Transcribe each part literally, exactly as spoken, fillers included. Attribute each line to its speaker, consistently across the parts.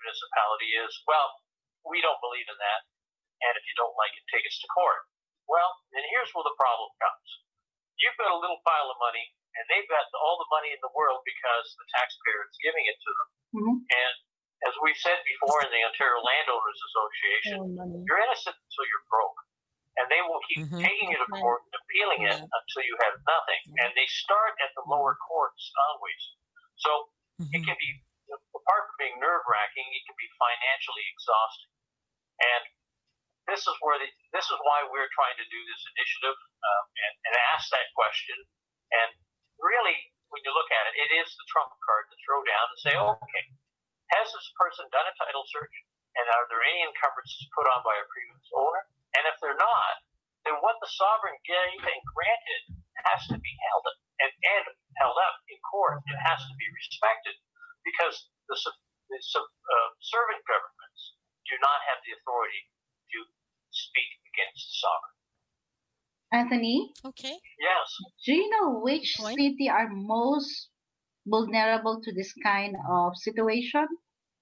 Speaker 1: municipality is, well, we don't believe in that, and if you don't like it, take us to court. Well, and here's where the problem comes. You've got a little pile of money, and they've got all the money in the world because the taxpayer is giving it to them.
Speaker 2: Mm-hmm.
Speaker 1: And as we've said before in the Ontario Landowners Association,
Speaker 2: Oh,
Speaker 1: you're innocent until you're broke. And they will keep
Speaker 3: Mhm.
Speaker 1: taking you to court and appealing it
Speaker 3: Yeah.
Speaker 1: until you have nothing. And they start at the lower courts always. So it
Speaker 3: Mhm.
Speaker 1: can be, apart from being nerve-wracking, it can be financially exhausting. And this is where the, this is why we're trying to do this initiative um, and, and ask that question. And really, when you look at it, it is the trump card to throw down and say, okay, has this person done a title search? And are there any encumbrances put on by a previous owner? And if they're not, then what the sovereign gave and granted has to be held up and, and held up in court. It has to be respected because the, the uh, servant governments do not have the authority to speak against the sovereign.
Speaker 2: Anthony,
Speaker 3: Okay.
Speaker 1: Yes.
Speaker 2: do you know which
Speaker 3: Point.
Speaker 2: city are most vulnerable to this kind of situation?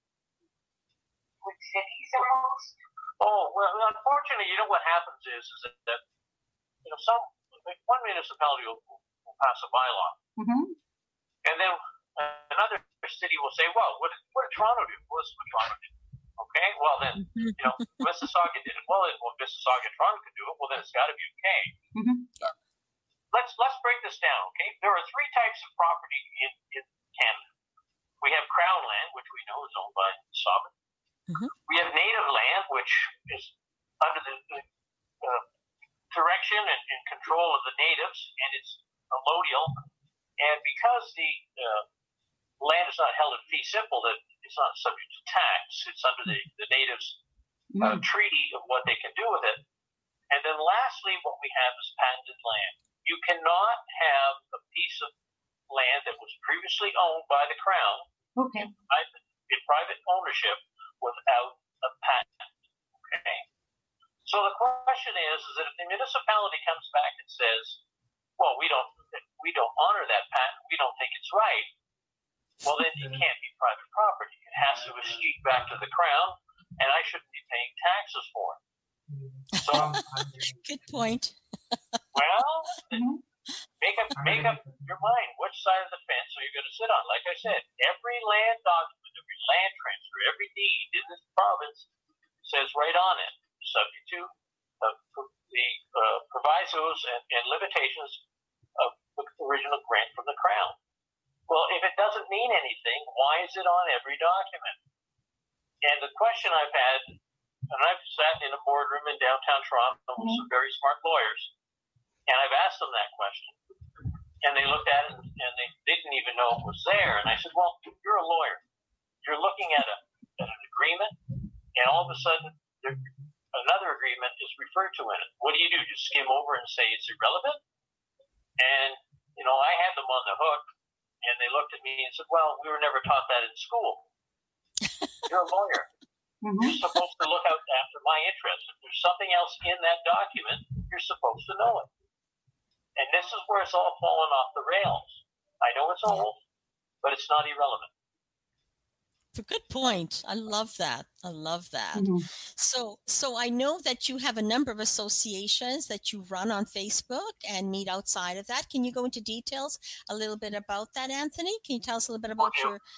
Speaker 1: Which cities are most? Oh, well, unfortunately, you know what happens is, is that, that you know, some one municipality will, will pass a bylaw,
Speaker 2: Mm-hmm.
Speaker 1: and then uh, another city will say, well, what did, what did Toronto do? What's what Toronto did? Okay, well then,
Speaker 3: Mhm.
Speaker 1: you know, Mississauga did it. Well, then, well, Mississauga and Toronto can do it. Well, then it's got to be okay.
Speaker 2: Mm-hmm.
Speaker 1: Let's let's break this down. Okay, there are three types of property in, in Canada. We have crown land, which we know is owned by the sovereign.
Speaker 3: Mhm.
Speaker 1: We have native land, which is under the, the uh, direction and, and control of the natives, and it's allodial. And because the uh, land is not held in fee simple, that it's not subject to tax. It's under the, the natives' uh,
Speaker 2: Mm-hmm.
Speaker 1: treaty of what they can do with it. And then lastly, what we have is patented land. You cannot have a piece of land that was previously owned by the crown
Speaker 2: Okay.
Speaker 1: in private, in private ownership without a patent. Okay. So the question is, is that if the municipality comes back and says, "Well, we don't, we don't honor that patent. We don't think it's right," well, then it can't be private property. It has to escheat back to the crown, and I shouldn't be paying taxes for it. So,
Speaker 3: Good point.
Speaker 1: well,
Speaker 2: Mm-hmm.
Speaker 1: make up make up your mind which side of the fence are you going to sit on. Like I said, every land document, every land transfer, every deed in this province says right on it, subject to uh, the uh, provisos and, and limitations of the original grant from the crown. Well, if it doesn't mean anything, why is it on every document? And the question I've had, and I've sat in a boardroom in downtown Toronto with
Speaker 2: Mhm.
Speaker 1: some very smart lawyers, and I've asked them that question. And they looked at it and they didn't even know it was there. And I said, well, you're a lawyer. You're looking at, a, at an agreement, and all of a sudden there, another agreement is referred to in it. What do you do? Just skim over and say it's irrelevant? And, you know, I had them on the hook, and they looked at me and said, well, we were never taught that in school. You're a lawyer.
Speaker 2: Mm-hmm.
Speaker 1: You're supposed to look out after my interests. If there's something else in that document, you're supposed to know it. And this is where it's all fallen off the rails. I know it's old, but it's not irrelevant.
Speaker 3: It's a good point. I love that. I love that.
Speaker 2: Mm-hmm.
Speaker 3: So, so I know that you have a number of associations that you run on Facebook and meet outside of that. Can you go into details a little bit about that, Anthony? Can you tell us a little bit about
Speaker 1: Okay.
Speaker 3: your?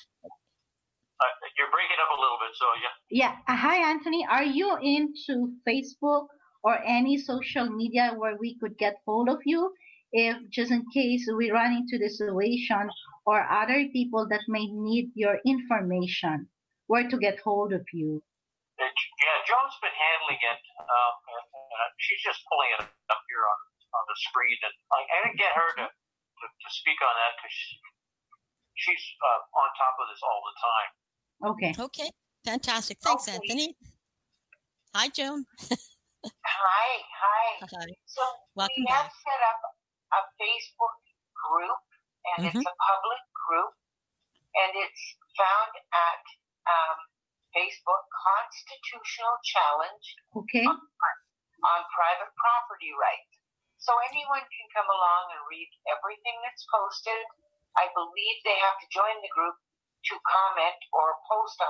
Speaker 1: Uh, you're breaking up a little bit, so yeah.
Speaker 2: Yeah. Uh, hi, Anthony. Are you into Facebook or any social media where we could get hold of you if just in case we run into the situation or other people that may need your information, where to get hold of you?
Speaker 1: Uh, Yeah, Joan's been handling it. Um, and, uh, she's just pulling it up here on, on the screen. And I, I didn't get her to, to, to speak on that because she, she's uh, on top of this all the time.
Speaker 2: Okay.
Speaker 3: Okay, fantastic. Thanks,
Speaker 4: Okay.
Speaker 3: Anthony. Hi, Joan.
Speaker 4: Hi, hi.
Speaker 3: Hi.
Speaker 4: So
Speaker 3: Welcome
Speaker 4: we have
Speaker 3: back.
Speaker 4: set up a Facebook group, and
Speaker 3: Mhm.
Speaker 4: it's a public group, and it's found at um, Facebook Constitutional Challenge
Speaker 2: Okay.
Speaker 4: on, on private property rights. So anyone can come along and read everything that's posted. I believe they have to join the group to comment or post on